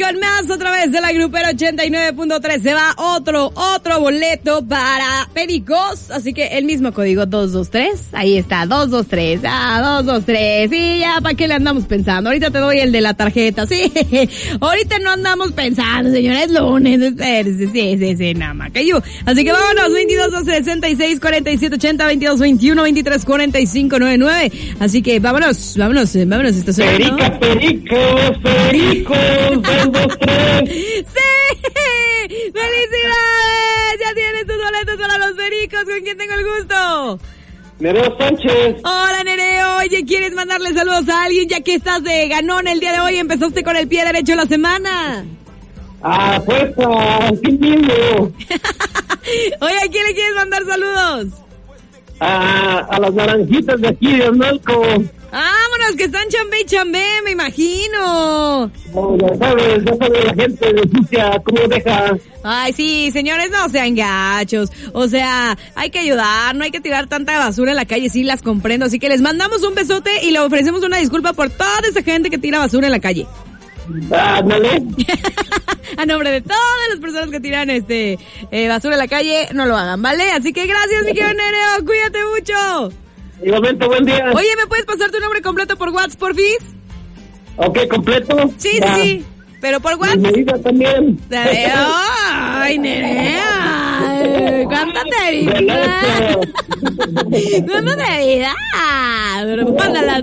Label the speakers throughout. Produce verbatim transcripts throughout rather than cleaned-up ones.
Speaker 1: con más a través de la Grupera ochenta y nueve punto tres. Se va otro, otro boleto para Pericos. Así que el mismo código dos dos tres. Ahí está, dos dos tres. Ah, dos dos tres. Y ya, ¿para qué le andamos pensando? Ahorita te doy el de la tarjeta. Sí, ahorita no andamos pensando, señora. Es lunes. Sí, sí, sí, sí, nada más que yo. Así que vámonos, veintidós, doce, sesenta y seis, cuarenta y siete, ochenta, veintidós, veintiuno, veintitrés, cuarenta y cinco, noventa y nueve. Así que vámonos, vámonos, vámonos. Esto es
Speaker 2: Perica, pericos, pericos, dos, dos, tres.
Speaker 1: ¡Sí! ¡Felicidades! Ya tienes tus boletos para los pericos. ¿Con quién tengo el gusto?
Speaker 2: Nereo Sánchez.
Speaker 1: Hola, Nereo. Oye, ¿quieres mandarle saludos a alguien ya que estás de ganón el día de hoy? Empezaste con el pie derecho la semana.
Speaker 2: Ah, pues, a ti mismo.
Speaker 1: Oye, ¿a quién le quieres mandar saludos?
Speaker 2: A, a las naranjitas de aquí de Analco.
Speaker 1: Vámonos, que están chambé y chambé, me imagino.
Speaker 2: Oh, ya sabes, ya sabes la gente de sucia, cómo deja.
Speaker 1: Ay, sí, señores, no sean gachos. O sea, hay que ayudar, no hay que tirar tanta basura en la calle, sí las comprendo. Así que les mandamos un besote y le ofrecemos una disculpa por toda esa gente que tira basura en la calle.
Speaker 2: Ándale.
Speaker 1: A nombre de todas las personas que tiran este eh, basura en la calle, no lo hagan, ¿vale? Así que gracias, mi querido Nereo, cuídate mucho.
Speaker 2: Igualmente, buen día.
Speaker 1: Oye, ¿me puedes pasar tu nombre completo por WhatsApp, porfis?
Speaker 2: Ok, completo.
Speaker 1: Sí,
Speaker 2: ya.
Speaker 1: sí, sí. Pero por WhatsApp.
Speaker 2: Medida también.
Speaker 1: Ay, Nerea. ¿Cuánto te vida? ¿Cuánto te vida? Pero mándalas.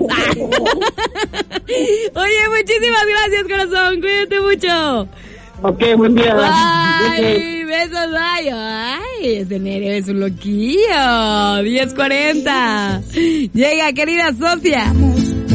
Speaker 1: Oye, muchísimas gracias, corazón. Cuídate mucho.
Speaker 2: Ok, buen día.
Speaker 1: Ay, besos, ay, ay, ese Nereo es un loquillo. diez cuarenta. Llega, querida socia.